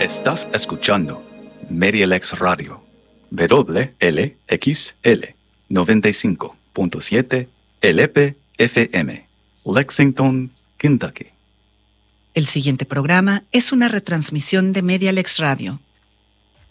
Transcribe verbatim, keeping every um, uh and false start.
Estás escuchando MediaLex Radio, W L X L noventa y cinco punto siete L P F M, Lexington, Kentucky. El siguiente programa es una retransmisión de MediaLex Radio.